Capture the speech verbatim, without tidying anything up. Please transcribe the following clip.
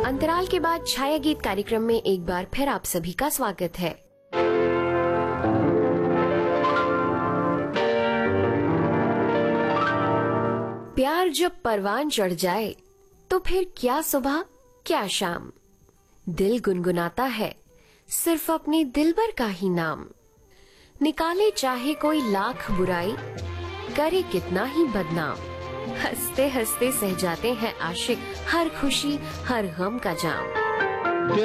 अंतराल के बाद छाया गीत कार्यक्रम में एक बार फिर आप सभी का स्वागत है। प्यार जब परवान चढ़ जाए तो फिर क्या सुबह क्या शाम, दिल गुनगुनाता है सिर्फ अपने दिलबर का ही नाम। निकाले चाहे कोई लाख बुराई, करे कितना ही बदनाम, हंसते हंसते सह जाते हैं आशिक हर खुशी हर गम का जाम।